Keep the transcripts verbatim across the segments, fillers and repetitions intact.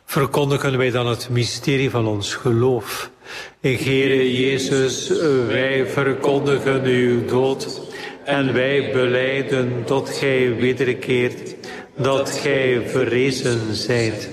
Verkondigen wij dan het mysterie van ons geloof. Heere Jezus, wij verkondigen uw dood en wij belijden tot gij wederkeert, dat gij verrezen zijt.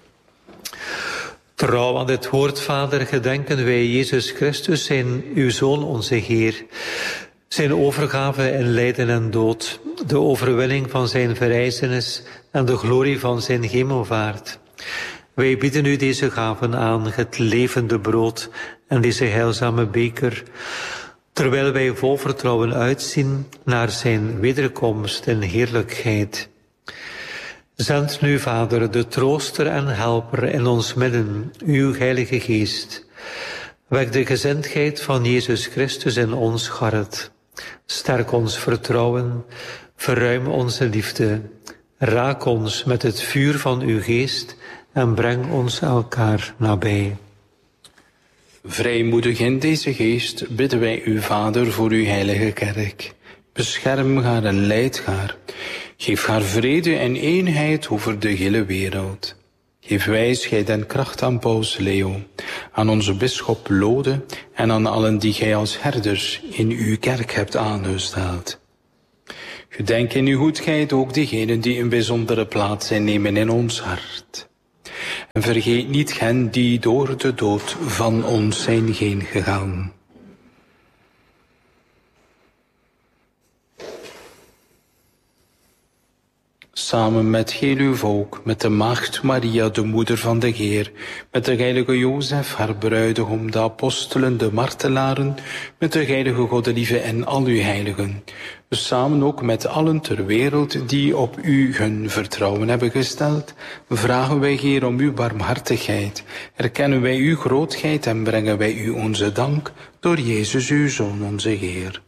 Trouw aan dit woord, Vader, gedenken wij Jezus Christus, zijn uw Zoon, onze Heer. Zijn overgave in lijden en dood, de overwinning van zijn verrijzenis en de glorie van zijn hemelvaart. Wij bieden u deze gaven aan, het levende brood en deze heilzame beker, terwijl wij vol vertrouwen uitzien naar zijn wederkomst in heerlijkheid. Zend nu, Vader, de trooster en helper in ons midden, uw Heilige Geest. Wek de gezindheid van Jezus Christus in ons hart. Sterk ons vertrouwen, verruim onze liefde. Raak ons met het vuur van uw geest en breng ons elkaar nabij. Vrijmoedig in deze geest bidden wij u, Vader, voor uw heilige kerk. Bescherm haar en leid haar. Geef haar vrede en eenheid over de hele wereld. Geef wijsheid en kracht aan Paus Leo, aan onze bisschop Lode en aan allen die gij als herders in uw kerk hebt aangesteld. Gedenk in uw goedheid ook diegenen die een bijzondere plaats innemen in ons hart. En vergeet niet hen die door de dood van ons zijn heen gegaan. Samen met heel uw volk, met de maagd Maria, de moeder van de Heer, met de heilige Jozef, haar bruidegom, de apostelen, de martelaren, met de heilige Godelieve en al uw heiligen. Dus samen ook met allen ter wereld die op u hun vertrouwen hebben gesteld, vragen wij, Heer, om uw barmhartigheid. Erkennen wij uw grootheid en brengen wij u onze dank door Jezus, uw Zoon, onze Heer.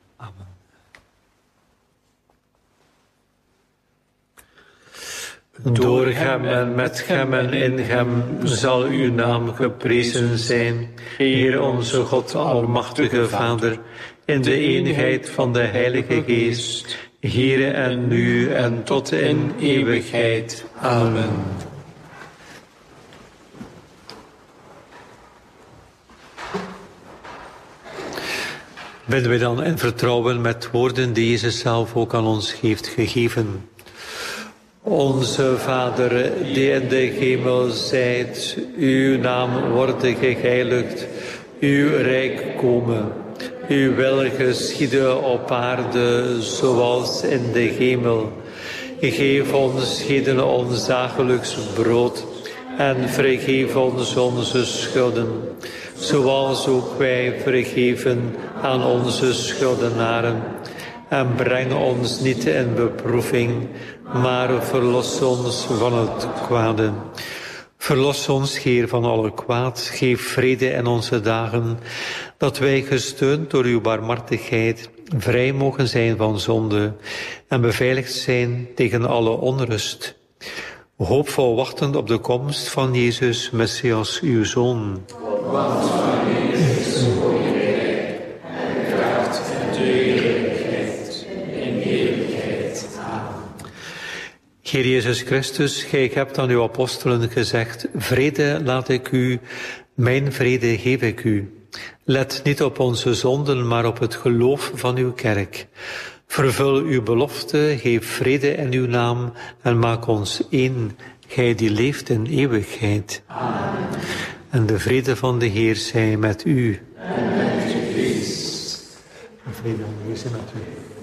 Door hem en met hem en in hem zal uw naam geprezen zijn, Heer onze God, almachtige Vader, in de eenheid van de Heilige Geest, Heere en nu en tot in eeuwigheid. Amen. Bidden we dan in vertrouwen met woorden die Jezus zelf ook aan ons heeft gegeven. Onze Vader, die in de hemel zijt, uw naam worden geheiligd, uw rijk komen. Uw wil geschieden op aarde, zoals in de hemel. Geef ons heden ons dagelijks brood en vergeef ons onze schulden, zoals ook wij vergeven aan onze schuldenaren. En breng ons niet in beproeving, maar verlos ons van het kwade. Verlos ons, Heer, van alle kwaad. Geef vrede in onze dagen, dat wij gesteund door uw barmhartigheid vrij mogen zijn van zonde en beveiligd zijn tegen alle onrust. Hoopvol wachtend op de komst van Jezus, Messias, uw Zoon. Want van u is het koninkrijk en kracht en de eeuwigheid in eeuwigheid. Amen. Heer Jezus Christus, gij hebt aan uw apostelen gezegd, vrede laat ik u, mijn vrede geef ik u. Let niet op onze zonden, maar op het geloof van uw kerk. Vervul uw belofte, geef vrede in uw naam en maak ons één, gij die leeft in eeuwigheid. Amen. En de vrede van de Heer zij met u. En met uw geest. De vrede van de Heer zij met u.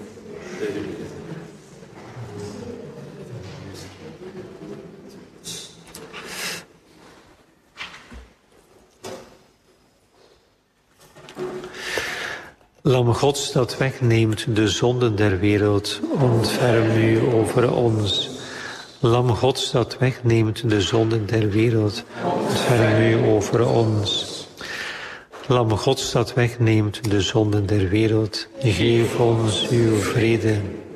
Lam Gods dat wegneemt de zonden der wereld, ontferm u over ons. Lam Gods dat wegneemt de zonden der wereld, ontferm u over ons. Lam Gods dat wegneemt de zonden der wereld, geef ons uw vrede.